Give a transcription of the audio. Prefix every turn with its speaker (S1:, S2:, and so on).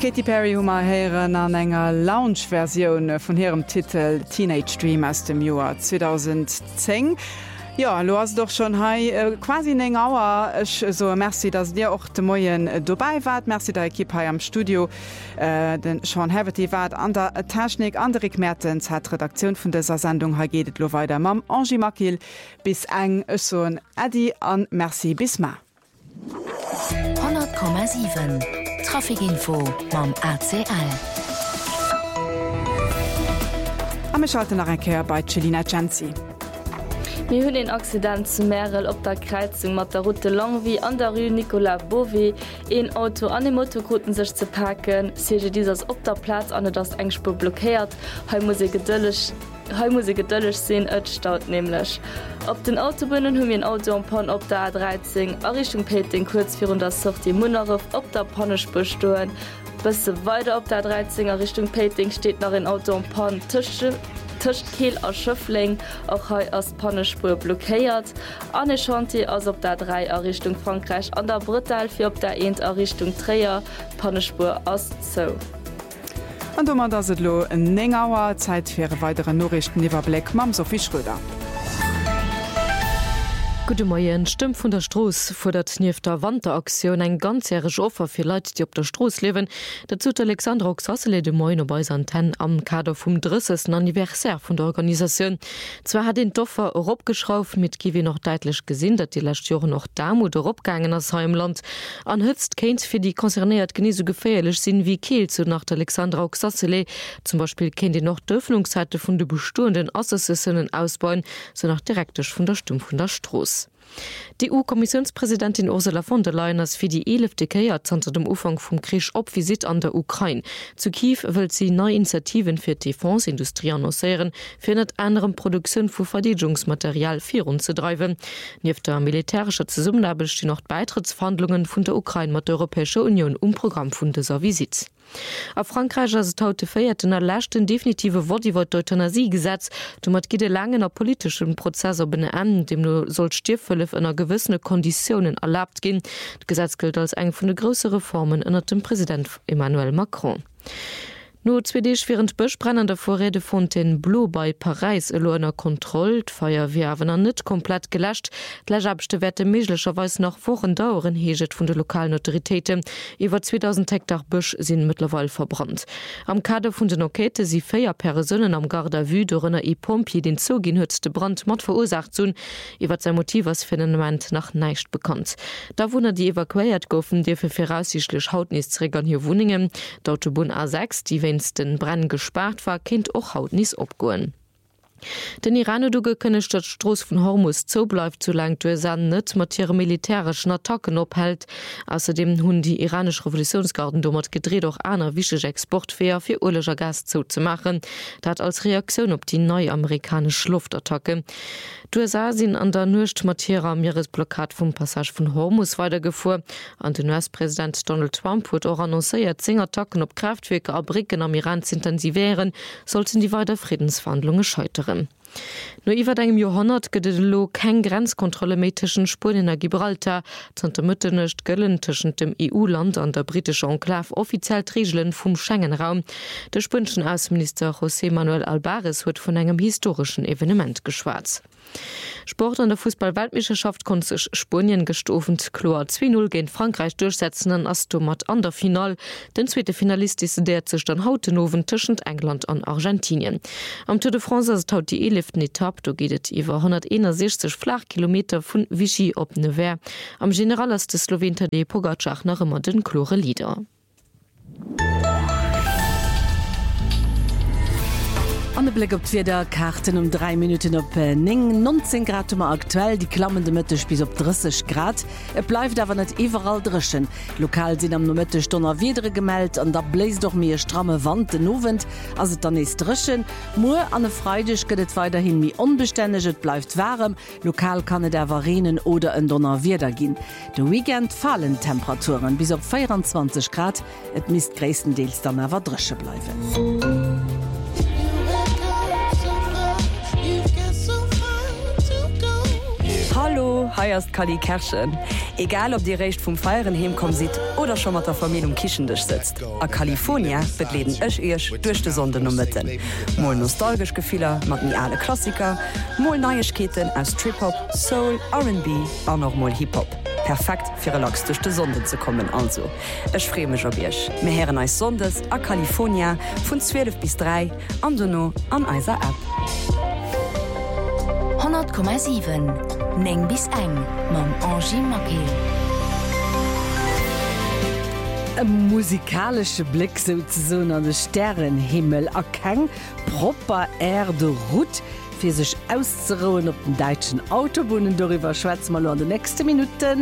S1: Katy Perry hummer heieren an enger Lounge-Version von ihrem Titel Teenage Dream aus dem Jahr 2010. Ja, du hast doch schon quasi eng Auer so merci, dass dir auch de Moien dabei wart. Merci der Equipe am Studio den Sean Haverty wart an der Technik, Andrik Mertens hat Redaktion von dieser Sendung geht lo weiter Mam Angie Makil bis eng so Adi an merci bis ma
S2: 100,7 Trafikinfo mam ACL.
S1: Am schalte nach Einkehr bei Celina Chanzi.
S3: Wir hunn den Accident zu Merel op der Kreuzung mat der Route Longwy an der Rue Nicolas Beauvais een Auto an de Motorrouten sech ze packen, sege dieses op der Platz an das engspur blockiert, he muss gedëllech sinn et staut nämlichlech. Op den Autobunnen hunn wie ein Auto Pan op der A13 a Richtung Peting kurz vir der Sucht die Munneruf op der Pannespur stoen. Bisse weiter op der 13er Richtung Peting steht nach ein Auto Pan Tischcht Kehl a Schöffling auch he as Pannespur blockéiert. Anne Chanti as op der 3 a Richtung Frankreich an der Brutal fir op der 1 a Richtung Träer Pannespur as zo.
S1: An dummer dat se lo en enngauer Zeit fir weitere Norrichten iwwer Black Mam Sophie Schröder.
S4: Gute Morgen, stimmt von der Stroß fordert nief der Wanderaktion ein ganzjähriges Opfer für Leute, die auf der Stroß leben. Dazu hat Alexandra Oxassele de Moine bei Santen am Kader vom 30. Anniversär von der Organisation. Zwar hat den Doffer abgeschraubt, mit Kiwi noch deutlich gesehen, dass die letzten Jahre noch Damut abgegangen aus im Land. Anhützt kennt für die konzerniert nicht so gefährlich sind wie Kiel, so nach Alexandra Oxassele. Zum Beispiel kennt die noch die Öffnungszeiten von den bestehenden Assoziationen ausbauen, so nach direktisch von der Stimme von der Stroß. Die EU-Kommissionspräsidentin Ursula von der Leyen ist für die 11. Keier unter dem Umfang vom Krieg Obvisit an der Ukraine. Zu Kiew will sie neue Initiativen für die Defense-Industrie annoncieren, für eine andere Produktion von Verteidigungsmaterial voranzutreiben. Neben der militärischen Zusammenarbeit stehen noch Beitrittsverhandlungen von der Ukraine mit der Europäischen Union Programm von dieser Visit. A Frankreich as haute feierten erlächten definitive Wortiwwer d'Euthanasie-Gesetz, du mat gi de langen a politischen Prozesser benennen, dem du soll Stierfëlle ënner gewissene Konditionen erlaubt gin. D Gesetz gilt als eng vun de grosse Reformen ënner dem Präsident Emmanuel Macron. No 2D während bechbrennender Vorräte von den Blue bei Paris einer kontrollt, Feuerwehr wenn nicht komplett gelöscht. Gleichabste Werte möglicherweise noch Wochen dauern, heget von der lokalen Autoritäten. Über 2000 Hektar Büsch sind mittlerweile verbrannt. Am Kader von den Enquete sie 4 Personen am Garde à Vue durch eine E-Pompier den zugenützte Brand mit verursacht sind. Über sein Motiv was für den Moment nach nicht bekannt. Da wurden die evakuiert goffen, die für voraussichtlich Hautnisträgern hier Wohnungen. Der Autobahn A6, die den Brand gespart war, kind auch haut nies opgoen. Den Iran du gekönne statt Stroß von Hormus zo bleibt zu lang du net mat ihre militärischen Attacken ophält. Außerdem hun die iranische Revolutionsgarden dummert gedreht auch einer wichtige Exportfair für urlischer Gas zu machen. Dat als Reaktion op die neue amerikanische Luftattacke. Die USA sind an der Nurcht Matera am Meeresblockad vom Passage von Hormus weitergefuhr. An den US-Präsident Donald Trump wurde auch annonciert, 10 Attacken op Kraftwerke a Bricken am Iran zu intensivieren, sollten die weiter Friedensverhandlungen scheitern. No iwwer engem Johonnert gëtt lo kein Grenzkontrolle metischen Spuren in Gibraltar, zunter Mëttenecht gëllen tschen dem EU-Land an der britische Enklave offiziell Trigelen vum Schengen-Raum. De spënschen Außenminister José Manuel Albares huet vun engem historischen Evenement geschwarz. Sport an der Fußball-Weltmeisterschaft kon sech Spanien gestofend Chlor 2-0 gegen Frankreich durchsetzen an Astomat an der Final. Den zweite Finalist ist der zech dann hautenoven tschend England an Argentinien. Am Tour de France haut die 11. Etappe, do gehtt iwwer 161 Flachkilometer vun Vichy op Nevers. Am General as de Slowen Tadej Pogačar nach immer den Chlore Lieder.
S5: An den Blick op wieder Karten 3 Minuten op 19 Grad aktuell, die klammende Mëttech bis op 30 Grad. Et bleibt aber net überall dreschen. Lokal sind am Mëttech Donner wieder gemeldet an da bläst doch mir stramme Wand den Novent, also dann ist dreschen. Mo an Freidech gëtt weiterhin mi unbeständig, et bleibt warm. Lokal kann et awer regen oder en Donner wieder gin. De Weekend fallen Temperaturen bis op 24 Grad. Et misst gräendeels dann awer dresche bleiben.
S6: heierst Kali Kerschen. Egal ob die Recht vom Feieren hemkom sieht oder schon mat der Familie um Kichendisch sitzt. A California begleden ech eich durch de Sonde um Mitten. Mol nostalgisch Gefehler mat nie alle Klassiker, Mol Neuigkeiten aus Trip-Hop, Soul, R&B an noch mal Hip-Hop. Perfekt fir relax durch de Sonde zu kommen also. Ech fremech op Isch. Me heren als Sondes a California vun 12 bis 3 an Donno an eiser App.
S2: 100,7 Neng bis eng mam Angie Makel.
S5: E musikalsche Blick so an de Sternenhimmel erkeng proper Air de Route fir sech auszuroen op den deitschen Autobunnen, darüber schwätz mal an de nächste Minuten.